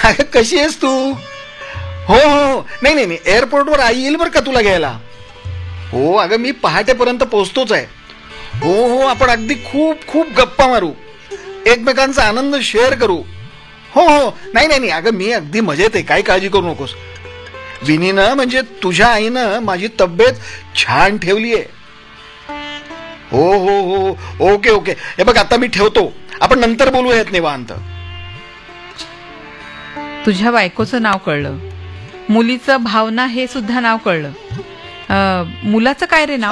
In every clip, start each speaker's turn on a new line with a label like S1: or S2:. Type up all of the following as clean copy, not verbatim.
S1: अगं कशी आहेस तू? हो हो, नाही नाही नाही, एअरपोर्टवर आई येईल बरं का तुला घ्यायला. हो अगं मी पहाटेपर्यंत पोहोचतोच आहे. हो हो, आपण अगदी खूप खूप गप्पा मारू, एकमेकांचा आनंद शेअर करू. हो हो, नाही नाही नाही, अगं मी अगदी मजेत आहे, काही काळजी करू नकोस. विनीनं म्हणजे तुझ्या आईनं माझी तब्येत छान ठेवली आहे. हो हो हो, ओके ओके. हे बघ आता मी ठेवतो, आपण नंतर बोलूयात निवांत.
S2: तुझ्या बायकोचं नाव कळलं, मुलीचं भावना हे सुद्धा नाव कळलं. मुलाचं काय रे नाव?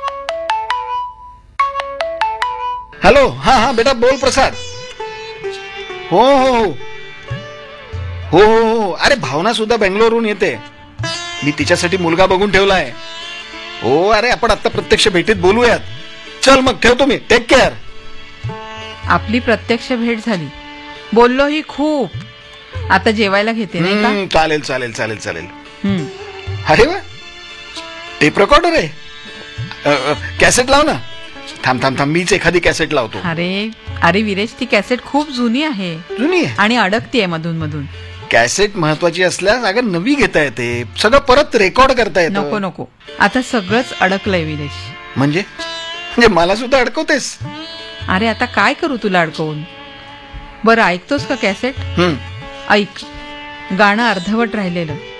S1: हॅलो, हा हा बेटा बोल प्रसाद. हो हो हो हो हो, अरे भावना सुद्धा बेंगलोरहून येते. मी तिच्यासाठी मुलगा बघून ठेवलाय. हो अरे आपण आता प्रत्यक्ष भेटीत बोलूयात. चल मग ठेवतो मी, टेक केअर.
S2: आपली प्रत्यक्ष भेट झाली, बोललोही खूप. आता जेवायला घेते नाही का?
S1: चालेल चालेल चालेल चालेल.
S2: हम्म.
S1: अरे वा, टेप रेकॉर्डर आहे. कॅसेट लाव ना. थांब थांब थांब, मीच एखादी कॅसेट लावतो.
S2: अरे अरे विरेश, ती कॅसेट खूप जुनी आहे.
S1: जुनी आहे
S2: आणि अडकतीये मधून मधून.
S1: कॅसेट महत्वाची असल्यास अगं नवी घेता येते, सगळं परत रेकॉर्ड करता येतं.
S2: नको नको, आता सगळंच अडकलंय विरेश.
S1: म्हणजे मला सुद्धा अडकवतेस?
S2: अरे आता काय करू तुला अडकवून? बरं ऐकतोस का कॅसेट? ऐक, गाणं अर्धवट राहिलेलं.